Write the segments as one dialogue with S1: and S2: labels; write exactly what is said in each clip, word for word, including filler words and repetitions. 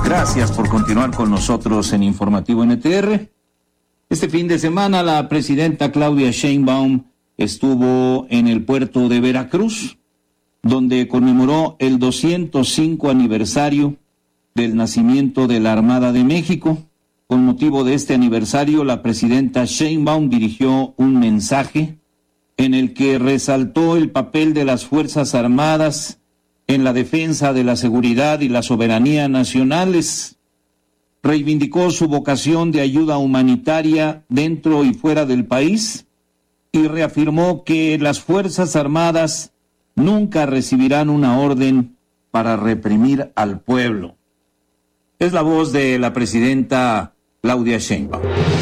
S1: Gracias por continuar con nosotros en Informativo N T R. Este fin de semana la presidenta Claudia Sheinbaum estuvo en el puerto de Veracruz, donde conmemoró el doscientos cinco aniversario del nacimiento de la Armada de México. Con motivo de este aniversario, la presidenta Sheinbaum dirigió un mensaje en el que resaltó el papel de las Fuerzas Armadas en la defensa de la seguridad y la soberanía nacionales. Reivindicó su vocación de ayuda humanitaria dentro y fuera del país y reafirmó que las Fuerzas Armadas nunca recibirán una orden para reprimir al pueblo. Es la voz de la presidenta Claudia Sheinbaum.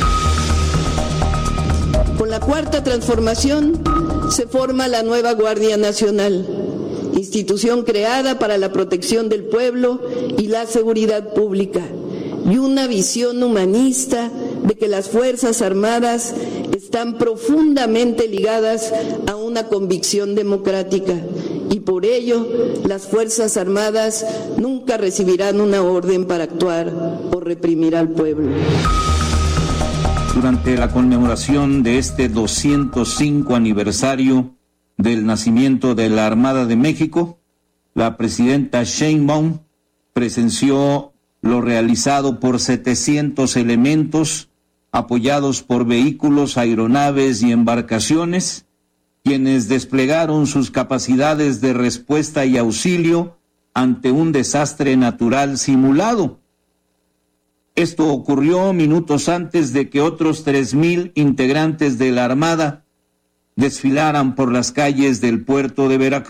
S2: Con la Cuarta Transformación se forma la nueva Guardia Nacional, institución creada para la protección del pueblo y la seguridad pública, y una visión humanista de que las Fuerzas Armadas están profundamente ligadas a una convicción democrática, y por ello las Fuerzas Armadas nunca recibirán una orden para actuar o reprimir al pueblo.
S1: Durante la conmemoración de este doscientos cinco aniversario del nacimiento de la Armada de México, la presidenta Sheinbaum presenció lo realizado por setecientos elementos apoyados por vehículos, aeronaves y embarcaciones, quienes desplegaron sus capacidades de respuesta y auxilio ante un desastre natural simulado. Esto ocurrió minutos antes de que otros tres mil integrantes de la Armada desfilaran por las calles del puerto de Veracruz.